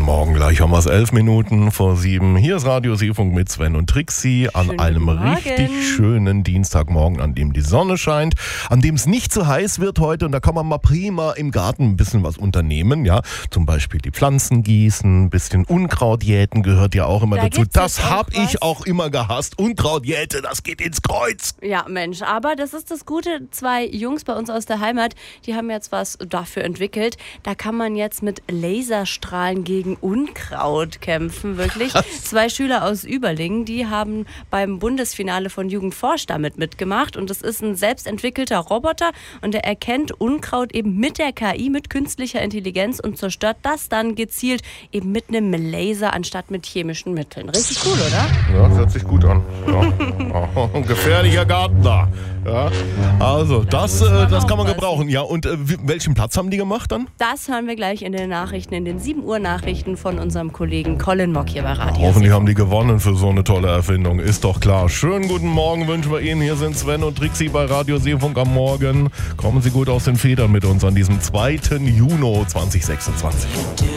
Morgen, gleich haben wir es 11 Minuten vor 7. Hier ist Radio Seefunk mit Sven und Trixie an einem richtig schönen Dienstagmorgen, an dem die Sonne scheint, an dem es nicht zu heiß wird heute und da kann man mal prima im Garten ein bisschen was unternehmen, ja, zum Beispiel die Pflanzen gießen, ein bisschen Unkraut jäten gehört ja auch immer dazu. Das habe ich auch immer gehasst. Unkraut jäte, das geht ins Kreuz. Ja, Mensch, aber das ist das Gute, 2 Jungs bei uns aus der Heimat, die haben jetzt was dafür entwickelt. Da kann man jetzt mit Laserstrahlen gegen Unkraut kämpfen, wirklich. 2 Schüler aus Überlingen, die haben beim Bundesfinale von Jugend forscht damit mitgemacht und das ist ein selbstentwickelter Roboter und der erkennt Unkraut eben mit der KI, mit künstlicher Intelligenz und zerstört das dann gezielt eben mit einem Laser anstatt mit chemischen Mitteln. Richtig cool, oder? Ja, das hört sich gut an. Ja. Ein gefährlicher Garten da. Ja. Also, das kann man gebrauchen. Ja, und welchen Platz haben die gemacht dann? Das hören wir gleich in den Nachrichten, in den 7 Uhr Nachrichten von unserem Kollegen Colin Mock hier bei Radio. Hoffentlich haben die gewonnen für so eine tolle Erfindung, ist doch klar. Schönen guten Morgen wünschen wir Ihnen. Hier sind Sven und Trixie bei Radio Seefunk am Morgen. Kommen Sie gut aus den Federn mit uns an diesem 2. Juni 2026.